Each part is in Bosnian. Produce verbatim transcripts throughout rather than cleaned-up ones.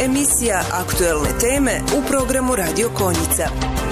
Emisija Aktuelne teme u programu Radio Konjica.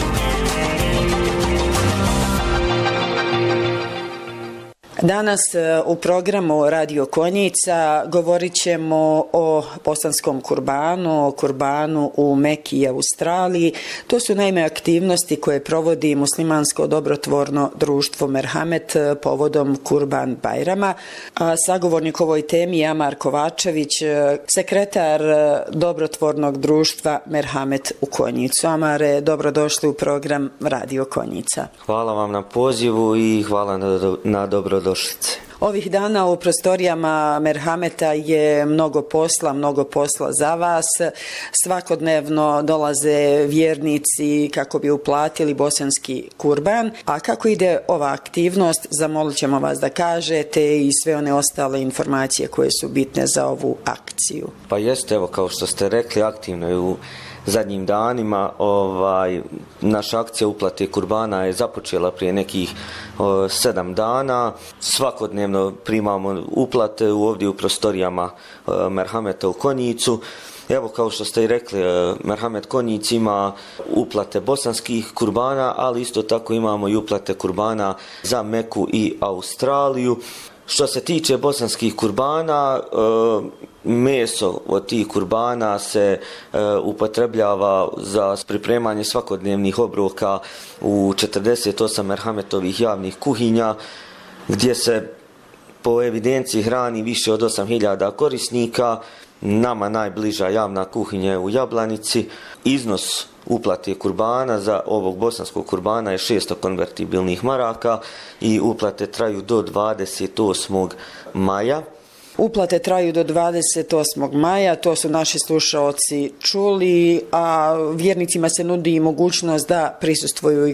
Danas u programu Radio Konjica govorit ćemo o bosanskom kurbanu, o kurbanu u Meki i Australiji. To su naime aktivnosti koje provodi muslimansko dobrotvorno društvo Merhamet povodom Kurban Bajrama. A sagovornik ovoj temi je Amar Kovačević, sekretar dobrotvornog društva Merhamet u Konjicu. Amare, dobrodošli u program Radio Konjica. Hvala vam na pozivu i hvala na, na dobrodošlice. Ovih dana u prostorijama Merhameta je mnogo posla, mnogo posla za vas. Svakodnevno dolaze vjernici kako bi uplatili bosanski kurban. A kako ide ova aktivnost, zamolit ćemo vas da kažete i sve one ostale informacije koje su bitne za ovu akciju. Pa jeste, evo kao što ste rekli, aktivno je u zadnjim danima. Ovaj, naša akcija uplate kurbana je započela prije nekih o, sedam dana. Svakodnevno primamo uplate ovdje u prostorijama o, Merhameta u Konjicu. Evo kao što ste i rekli, Merhamet Konjic ima uplate bosanskih kurbana, ali isto tako imamo i uplate kurbana za Meku i Australiju. Što se tiče bosanskih kurbana, meso od tih kurbana se upotrebljava za pripremanje svakodnevnih obroka u četrdeset osam Merhametovih javnih kuhinja, gdje se po evidenciji hrani više od osam hiljada korisnika. Nama najbliža javna kuhinja je u Jablanici. Iznos uplate kurbana za ovog bosanskog kurbana je šesto konvertibilnih maraka i uplate traju do dvadeset osmog maja. Uplate traju do dvadeset osmog maja, to su naši slušaoci čuli, a vjernicima se nudi mogućnost da prisustvuju i